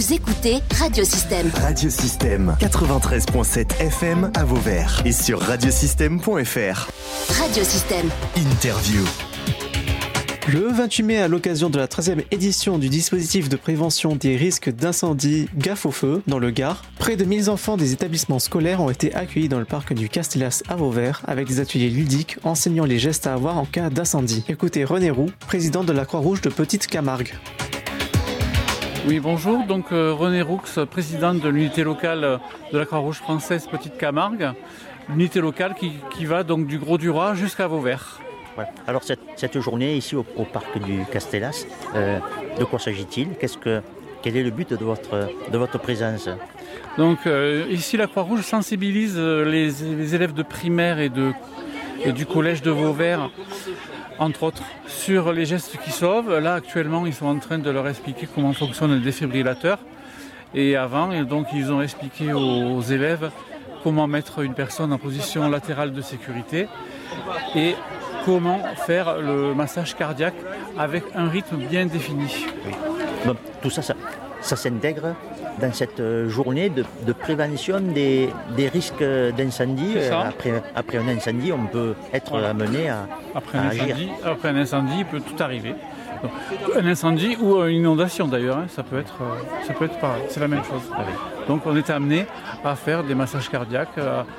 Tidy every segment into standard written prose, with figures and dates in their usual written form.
Vous écoutez Radio Système. Radio Système, 93.7 FM à Vauvert et sur radiosystème.fr. Radio Système. Interview. Le 28 mai, à l'occasion de la 13e édition du dispositif de prévention des risques d'incendie Gaffe au feu dans le Gard, près de 1000 enfants des établissements scolaires ont été accueillis dans le parc du Castellas à Vauvert avec des ateliers ludiques enseignant les gestes à avoir en cas d'incendie. Écoutez René Roux, président de la Croix-Rouge de Petite Camargue. Oui, bonjour. Donc René Roux, président de l'unité locale de la Croix-Rouge française Petite Camargue, l'unité locale qui va donc du Gros-du-Roi jusqu'à Vauvert. Ouais. Alors cette journée ici au parc du Castellas, de quoi s'agit-il ? Quel est le but de votre présence ? Donc ici la Croix-Rouge sensibilise les élèves de primaire et du collège de Vauvert, entre autres, sur les gestes qui sauvent. Là actuellement ils sont en train de leur expliquer comment fonctionne le défibrillateur. Et avant, donc, ils ont expliqué aux élèves comment mettre une personne en position latérale de sécurité et comment faire le massage cardiaque avec un rythme bien défini. Oui. Donc, tout ça s'intègre dans cette journée de prévention des risques d'incendie. Après un incendie, on peut être amené à agir. Après un incendie, il peut tout arriver. Donc, un incendie ou une inondation d'ailleurs, ça peut être pareil, c'est la même chose. Ah oui. Donc on est amené à faire des massages cardiaques,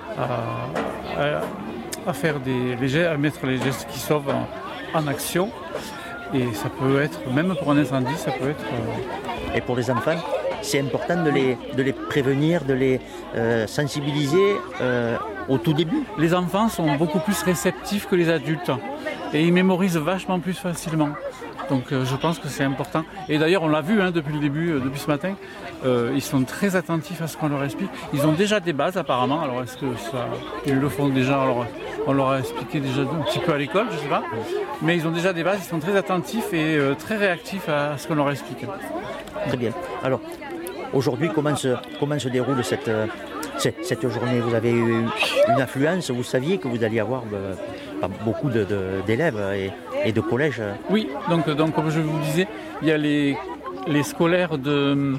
à faire à mettre les gestes qui sauvent en action. Et ça peut être, même pour un incendie, ça peut être... Et pour les enfants, c'est important de les prévenir, de les sensibiliser au tout début. Les enfants sont beaucoup plus réceptifs que les adultes et ils mémorisent vachement plus facilement. Donc je pense que c'est important. Et d'ailleurs on l'a vu depuis le début, depuis ce matin, ils sont très attentifs à ce qu'on leur explique. Ils ont déjà des bases apparemment, alors est-ce que ils le font déjà, alors on leur a expliqué déjà un petit peu à l'école, je ne sais pas. Mais ils ont déjà des bases, ils sont très attentifs et très réactifs à ce qu'on leur explique. Très bien. Alors aujourd'hui comment se déroule cette journée ? Vous avez eu une affluence, vous saviez que vous alliez avoir beaucoup d'élèves et de collèges. Oui, donc comme je vous disais, il y a les scolaires de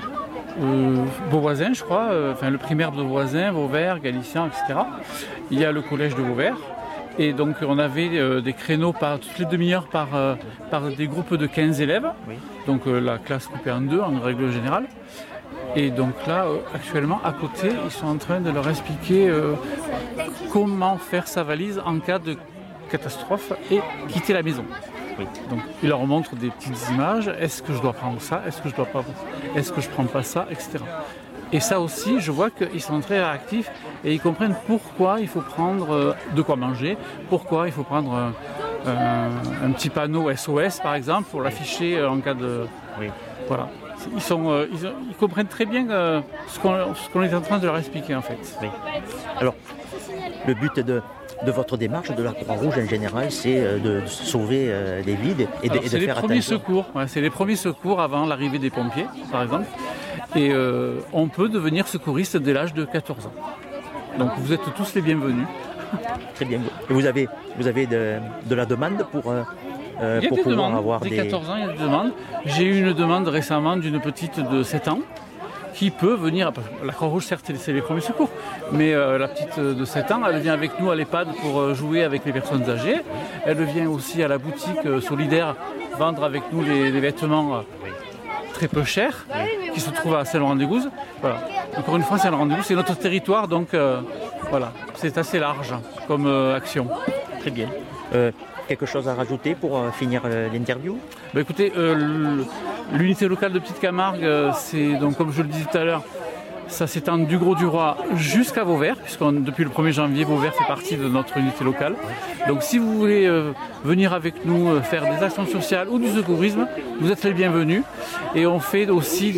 Beauvoisin, je crois, le primaire de Beauvoisin, Vauvert, Galician, etc. Il y a le collège de Vauvert. Et donc on avait des créneaux toutes les demi-heures par des groupes de 15 élèves. Oui. Donc la classe coupée en deux en règle générale. Et donc là, actuellement, à côté, ils sont en train de leur expliquer comment faire sa valise en cas de catastrophe et quitter la maison. Oui. Donc ils leur montrent des petites images. Est-ce que je dois prendre ça ? Est-ce que je dois pas ? Est-ce que je prends pas ça ? Etc. Et ça aussi, je vois qu'ils sont très réactifs et ils comprennent pourquoi il faut prendre de quoi manger, pourquoi il faut prendre un petit panneau SOS par exemple pour l'afficher en cas de... Oui. Voilà. Ils comprennent très bien ce qu'on est en train de leur expliquer en fait. Oui. Alors, le but de votre démarche, de la Croix-Rouge en général, c'est de sauver des vies et de faire attention. C'est les premiers secours avant l'arrivée des pompiers, par exemple. Et on peut devenir secouriste dès l'âge de 14 ans. Donc vous êtes tous les bienvenus. Très bien. Et vous avez de la demande pour pouvoir demandes. avoir dès 14 ans, il y a des demandes. J'ai eu une demande récemment d'une petite de 7 ans qui peut venir, la Croix-Rouge certes c'est les premiers secours, mais la petite de 7 ans, elle vient avec nous à l'EHPAD pour jouer avec les personnes âgées. Elle vient aussi à la boutique solidaire vendre avec nous les vêtements très peu chers qui se trouvent à Saint-Laurent-des-Gouzes. Voilà. Encore une fois, Saint-Laurent-des-Gouzes, c'est notre territoire, donc voilà, c'est assez large comme action. Très bien. Quelque chose à rajouter pour finir l'interview ? Écoutez, l'unité locale de Petite Camargue, c'est donc comme je le disais tout à l'heure, ça s'étend du Gros-du-Roi jusqu'à Vauvert, puisque depuis le 1er janvier, Vauvert fait partie de notre unité locale. Donc si vous voulez venir avec nous faire des actions sociales ou du secourisme, vous êtes les bienvenus. Et on fait aussi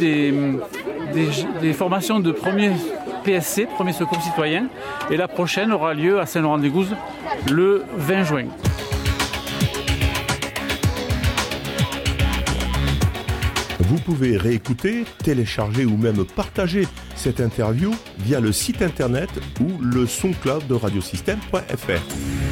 des formations de premier PSC, premier secours citoyen. Et la prochaine aura lieu à Saint-Laurent-des-Gouzes le 20 juin. Vous pouvez réécouter, télécharger ou même partager cette interview via le site internet ou le SoundCloud de radiosystème.fr.